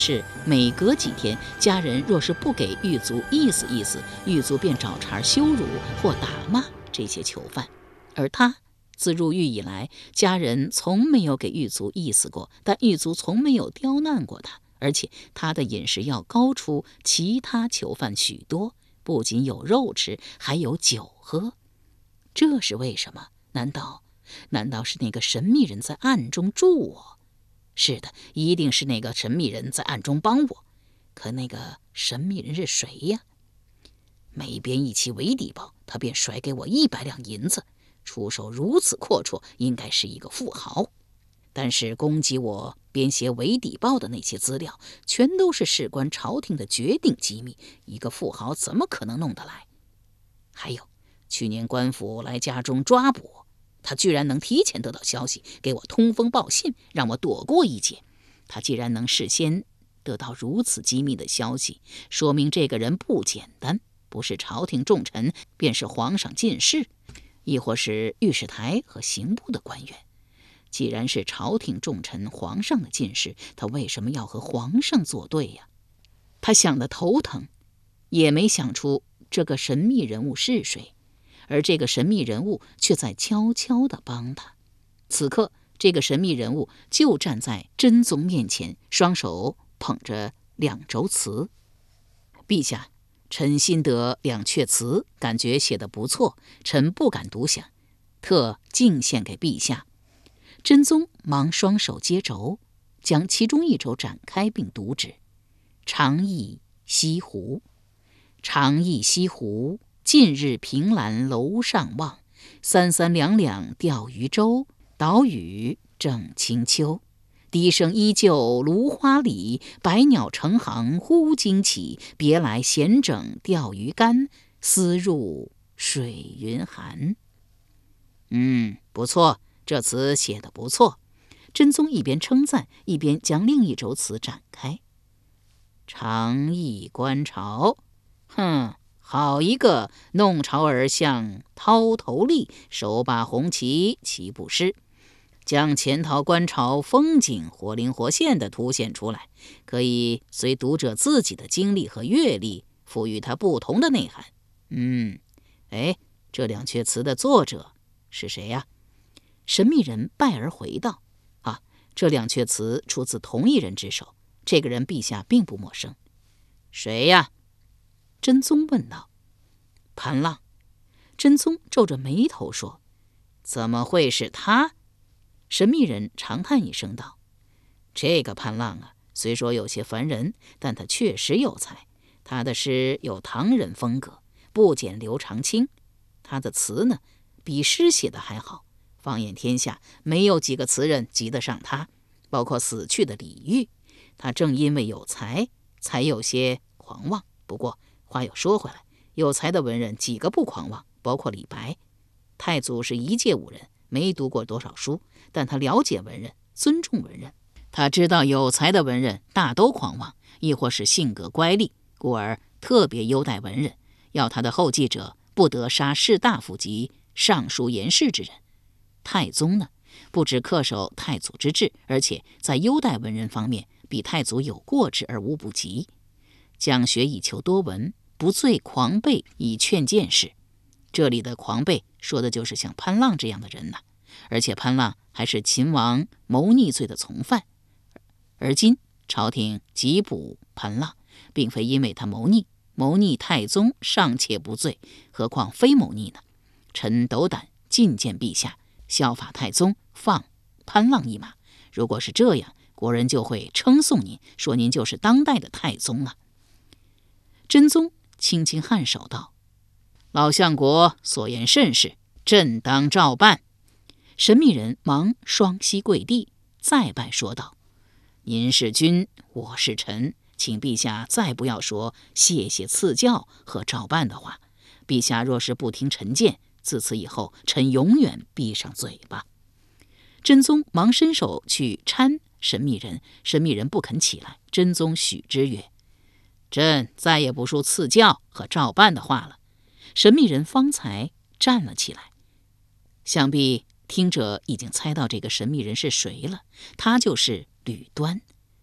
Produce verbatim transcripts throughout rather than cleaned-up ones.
是每隔几天，家人若是不给狱卒意思意思，狱卒便找茬羞辱或打骂这些囚犯。而他自入狱以来，家人从没有给狱卒意思过，但狱卒从没有刁难过他，而且他的饮食要高出其他囚犯许多，不仅有肉吃，还有酒喝。这是为什么？难道难道是那个神秘人在暗中助我？是的，一定是那个神秘人在暗中帮我。可那个神秘人是谁呀？每编一期韦底报，他便甩给我一百两银子，出手如此阔绰，应该是一个富豪。但是攻击我编写韦底报的那些资料，全都是事关朝廷的决定机密，一个富豪怎么可能弄得来？还有，去年官府来家中抓捕我，他居然能提前得到消息，给我通风报信，让我躲过一劫。他既然能事先得到如此机密的消息，说明这个人不简单，不是朝廷重臣，便是皇上进士，亦或是御史台和刑部的官员。既然是朝廷重臣，皇上的进士，他为什么要和皇上作对呀？他想得头疼，也没想出这个神秘人物是谁。而这个神秘人物却在悄悄地帮他。此刻，这个神秘人物就站在真宗面前，双手捧着两轴词。陛下，臣新得两阙词，感觉写得不错，臣不敢独享，特敬献给陛下。真宗忙双手接轴，将其中一轴展开并读之：长忆西湖，长忆西湖，近日凭栏楼上望，三三两两钓鱼舟，岛屿正清秋。笛声依旧芦花里，百鸟成行忽惊起。别来闲整钓鱼竿，思入水云寒。嗯，不错，这词写得不错。真宗一边称赞，一边将另一轴词展开：长忆观潮，哼，好一个弄潮儿像涛头立，手把红旗齐不失，将潜逃观潮风景活灵活现地凸显出来，可以随读者自己的经历和阅历赋予它不同的内涵。嗯，哎，这两阙词的作者是谁呀？神秘人拜而回道：啊，这两阙词出自同一人之手，这个人陛下并不陌生。谁呀？真宗问道。潘浪。真宗皱着眉头说：怎么会是他？神秘人长叹一声道：这个潘浪啊，虽说有些烦人，但他确实有才。他的诗有唐人风格，不减刘长卿。他的词呢，比诗写的还好。放眼天下，没有几个词人及得上他，包括死去的李煜。他正因为有才，才有些狂妄。不过话又说回来，有才的文人几个不狂妄，包括李白。太祖是一介武人，没读过多少书，但他了解文人，尊重文人。他知道有才的文人大都狂妄，亦或是性格乖戾，故而特别优待文人，要他的后继者不得杀士大夫及尚书言事之人。太宗呢，不只恪守太祖之制，而且在优待文人方面比太祖有过之而无不及。讲学以求多闻，不醉狂悖以劝见识。这里的狂悖说的就是像潘浪这样的人呐、啊，而且潘浪还是秦王谋逆罪的从犯。而今朝廷缉捕潘浪，并非因为他谋逆，谋逆太宗尚且不罪，何况非谋逆呢？臣斗胆进谏陛下，效法太宗，放潘浪一马。如果是这样，国人就会称颂您，说您就是当代的太宗啊。真宗轻轻颔首道：老相国所言甚是，朕当照办。神秘人忙双膝跪地，再拜说道：您是君，我是臣，请陛下再不要说谢谢赐教和照办的话。陛下若是不听臣谏，自此以后，臣永远闭上嘴巴。真宗忙伸手去搀神秘人，神秘人不肯起来。真宗许之曰：朕再也不说赐教和照办的话了。神秘人方才站了起来，想必听者已经猜到这个神秘人是谁了，他就是吕端。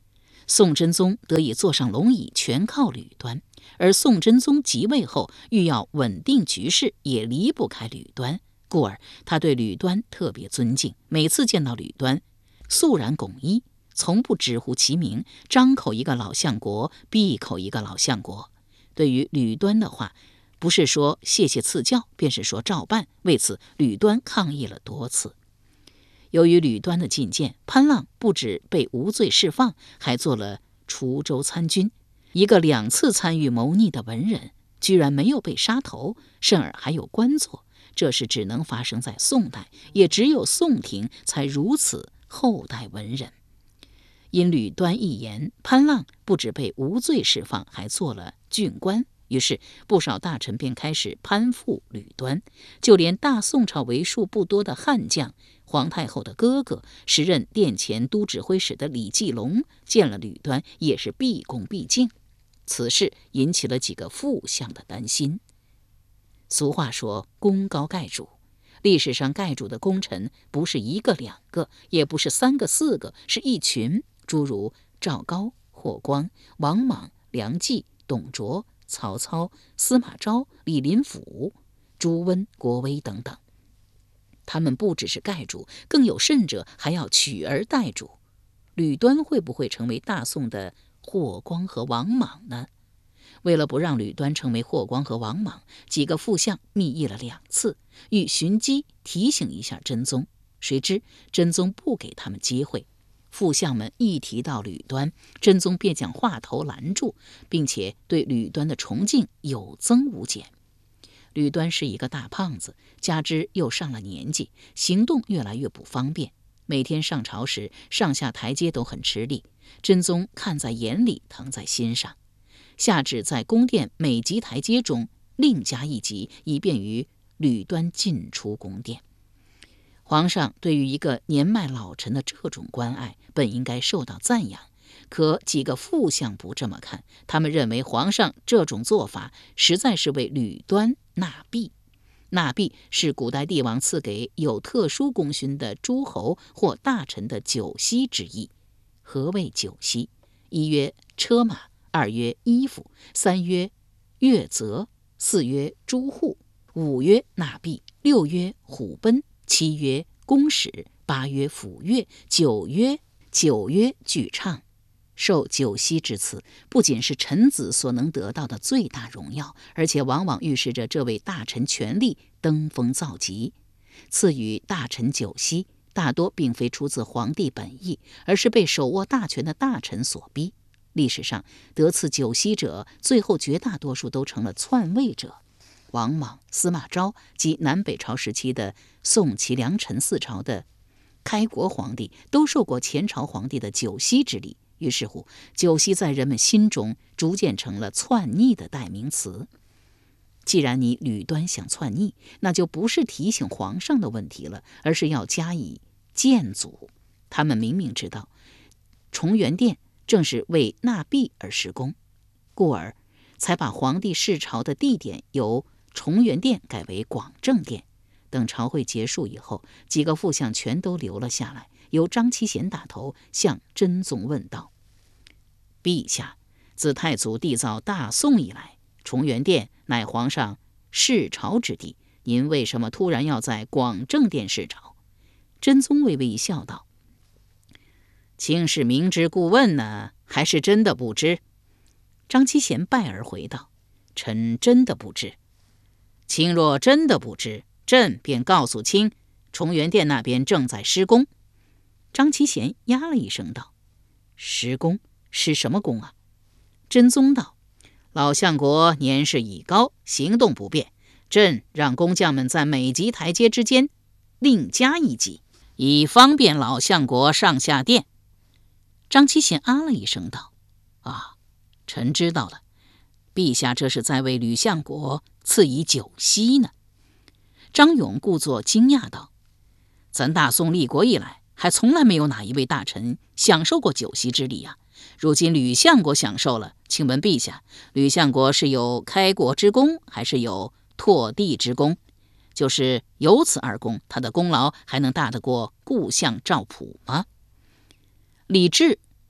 宋真宗得以坐上龙椅，全靠吕端。而宋真宗即位后，欲要稳定局势，也离不开吕端，故而他对吕端特别尊敬。每次见到吕端，肃然拱一，从不直呼其名，张口一个老相国，闭口一个老相国。对于吕端的话，不是说谢谢赐教，便是说照办。为此，吕端抗议了多次。由于吕端的进谏，潘浪不止被无罪释放，还做了滁州参军。一个两次参与谋逆的文人，居然没有被杀头，甚而还有官做，这是只能发生在宋代，也只有宋廷才如此厚待文人。因吕端一言，潘浪不止被无罪释放，还做了郡官。于是不少大臣便开始攀附吕端，就连大宋朝为数不多的悍将，皇太后的哥哥，时任殿前都指挥使的李继龙，见了吕端也是毕恭毕敬。此事引起了几个副相的担心。俗话说功高盖主，历史上盖主的功臣不是一个两个，也不是三个四个，是一群，诸如赵高、霍光、王莽、梁冀、董卓、曹操、司马昭、李林甫、朱温、郭威等等。他们不只是盖主，更有甚者还要取而代主。吕端会不会成为大宋的霍光和王莽呢？为了不让吕端成为霍光和王莽，几个副相密议了两次，欲寻机提醒一下真宗。谁知真宗不给他们机会，副相们一提到吕端，真宗便将话头拦住，并且对吕端的崇敬有增无减。吕端是一个大胖子，加之又上了年纪，行动越来越不方便，每天上朝时上下台阶都很吃力。真宗看在眼里，疼在心上，下旨在宫殿每级台阶中另加一级，以便于吕端进出宫殿。皇上对于一个年迈老臣的这种关爱，本应该受到赞扬，可几个副相不这么看，他们认为皇上这种做法实在是为吕端纳币。纳币是古代帝王赐给有特殊功勋的诸侯或大臣的酒息之意。何谓酒息？一曰车马，二曰衣服，三曰月泽，四曰诸户，五曰纳币，六曰虎贲，七曰公使，八曰抚乐，九曰九曰举唱。受酒息之赐，不仅是臣子所能得到的最大荣耀，而且往往预示着这位大臣权力登峰造极。赐予大臣酒息，大多并非出自皇帝本意，而是被手握大权的大臣所逼。历史上得赐酒息者，最后绝大多数都成了篡位者。王莽、司马昭及南北朝时期的宋齐梁陈四朝的开国皇帝，都受过前朝皇帝的酒息之礼。于是乎，酒息在人们心中逐渐成了篡逆的代名词。既然你吕端想篡逆，那就不是提醒皇上的问题了，而是要加以谏阻。他们明明知道崇元殿正是为纳币而施工，故而才把皇帝视朝的地点由崇元殿改为广正殿。等朝会结束以后，几个副相全都留了下来，由张其贤打头，向真宗问道：陛下，自太祖缔造大宋以来，崇元殿乃皇上视朝之地，您为什么突然要在广正殿视朝？真宗微微一笑道：卿是明知故问呢，还是真的不知？张其贤拜而回道：臣真的不知。卿若真的不知，朕便告诉卿，崇元殿那边正在施工。张其贤呀了一声道：施工？施什么工啊？真宗道：老相国年事已高，行动不便，朕让工匠们在每级台阶之间另加一级，以方便老相国上下殿。张其贤啊了一声道：啊，臣知道了，陛下这是在为吕相国赐以酒息呢。张勇故作惊讶道：咱大宋立国以来，还从来没有哪一位大臣享受过酒息之礼啊！如今吕相国享受了，请问陛下，吕相国是有开国之功，还是有拓地之功？就是有此二功，他的功劳还能大得过故相赵普吗？李治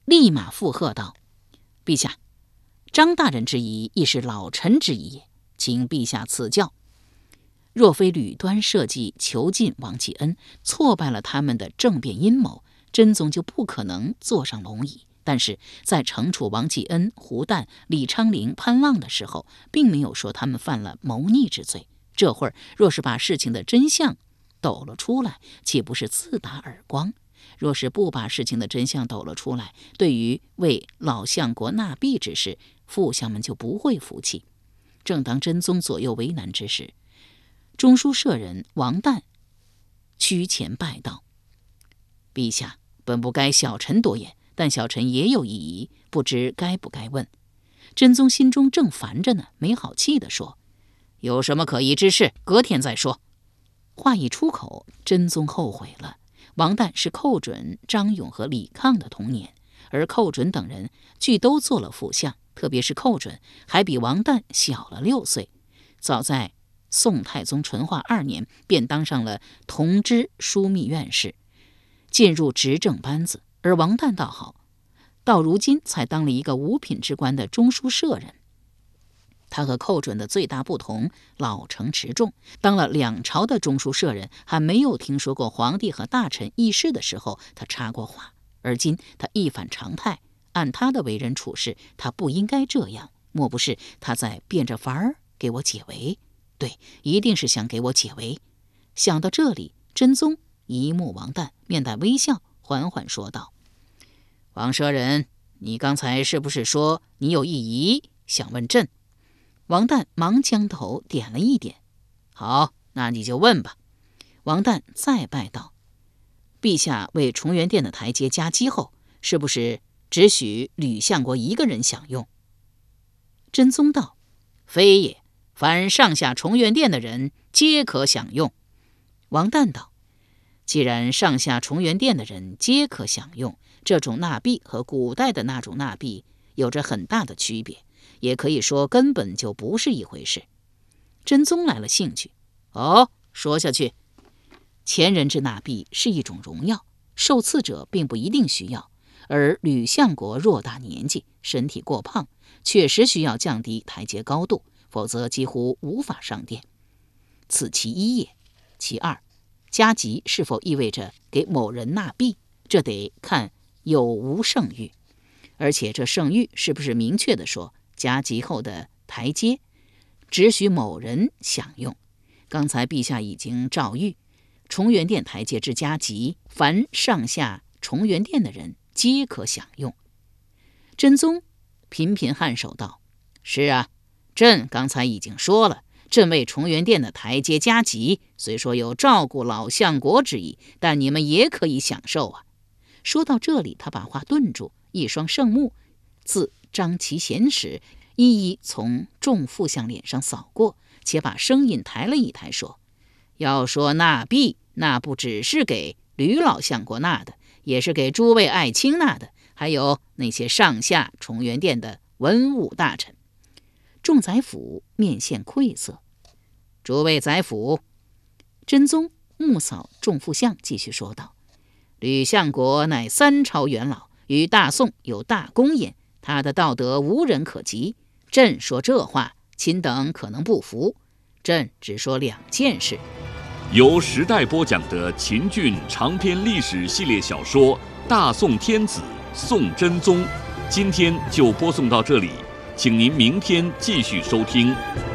立马附和道：“陛下，张大人之意亦是老臣之意也，请陛下赐教。若非吕端设计囚禁王继恩，挫败了他们的政变阴谋，真宗就不可能坐上龙椅。但是在惩处王继恩、胡旦、李昌龄、潘浪的时候，并没有说他们犯了谋逆之罪。这会儿若是把事情的真相抖了出来，岂不是自打耳光？若是不把事情的真相抖了出来，对于为老相国纳币之事，副相们就不会服气。正当真宗左右为难之时，中书舍人王旦屈前拜道：“陛下，本不该小臣多言，但小臣也有异议，不知该不该问。”真宗心中正烦着呢，没好气地说：“有什么可疑之事，隔天再说。”话一出口，真宗后悔了。王旦是寇准、张勇和李抗的同年，而寇准等人俱都做了副相，特别是寇准还比王旦小了六岁，早在宋太宗淳化二年便当上了同知枢密院士，进入执政班子。而王旦倒好，到如今才当了一个五品之官的中书舍人。他和寇准的最大不同，老成持重，当了两朝的中书舍人，还没有听说过皇帝和大臣议事的时候他插过话。而今他一反常态，按他的为人处事，他不应该这样，莫不是他在变着法儿给我解围？对，一定是想给我解围。想到这里，真宗一目王旦，面带微笑，缓缓说道：“王舍人，你刚才是不是说你有异议想问朕？”王旦忙将头点了一点：“好，那你就问吧。”王旦再拜道：“陛下为崇元殿的台阶加基后，是不是只许吕相国一个人享用？”真宗道：“非也，凡上下崇元殿的人皆可享用。”王旦道：“既然上下崇元殿的人皆可享用，这种纳币和古代的那种纳币有着很大的区别，也可以说根本就不是一回事。”真宗来了兴趣：“哦，说下去。”前人之纳币是一种荣耀，受赐者并不一定需要，而吕相国偌大年纪，身体过胖，确实需要降低台阶高度，否则几乎无法上殿，此其一也。其二，加级是否意味着给某人纳币，这得看有无圣谕，而且这圣谕是不是明确地说加级后的台阶只许某人享用？刚才陛下已经诏谕，崇元殿台阶之加级，凡上下崇元殿的人皆可享用。真宗频频颔首道：“是啊，朕刚才已经说了，朕为崇元殿的台阶加级，虽说有照顾老相国之意，但你们也可以享受啊。”说到这里，他把话顿住，一双圣目自张其贤时一一从众副相脸上扫过，且把声音抬了一抬，说：“要说纳币，那不只是给吕老相国纳的，也是给诸位爱卿纳的，还有那些上下崇元殿的文武大臣。”众宰辅面现愧色。诸位宰辅，真宗目扫众副相，继续说道：“吕相国乃三朝元老，与大宋有大功焉，他的道德无人可及。朕说这话，卿等可能不服，朕只说两件事。” 由时代播讲的秦俊长篇历史系列小说《大宋天子宋真宗》，今天就播送到这里，请您明天继续收听。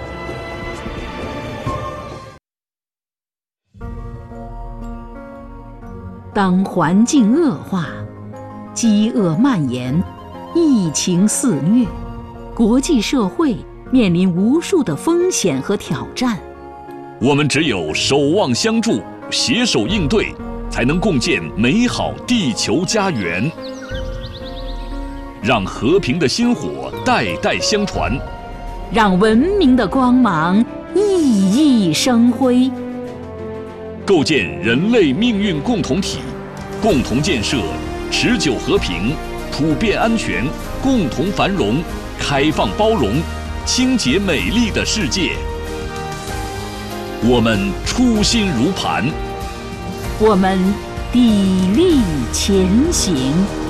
当环境恶化，饥饿蔓延，疫情肆虐，国际社会面临无数的风险和挑战。 我们只有守望相助，携手应对，才能共建美好地球家园，让和平的薪火代代相传， 让文明的光芒熠熠生辉， 构建人类命运共同体，共同建设持久和平、普遍安全、共同繁荣、开放包容、清洁美丽的世界。我们初心如磐， 我们砥砺前行。